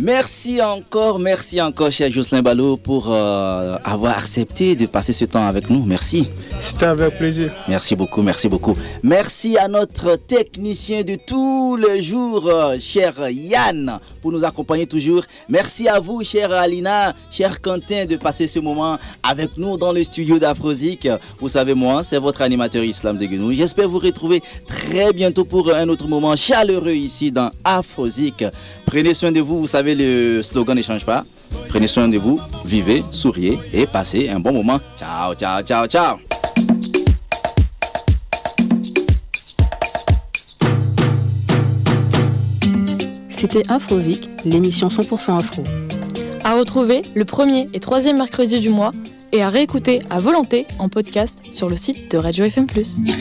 Merci encore, cher Jocelyn Ballot, pour avoir accepté de passer ce temps avec nous. Merci. C'était avec plaisir. Merci beaucoup. Merci à notre technicien de tous les jours, cher Yann, pour nous accompagner toujours. Merci à vous, chère Alina, cher Quentin, de passer ce moment avec nous dans le studio d'Afrozik. Vous savez, moi, c'est votre animateur Islam de Guenou. J'espère vous retrouver très bientôt pour un autre moment chaleureux ici dans Afrozik. Prenez soin de vous, vous savez, le slogan ne change pas. Prenez soin de vous, vivez, souriez et passez un bon moment. Ciao. C'était Afrozik, l'émission 100% afro. À retrouver le 1er et 3e mercredi du mois et à réécouter à volonté en podcast sur le site de Radio FM+.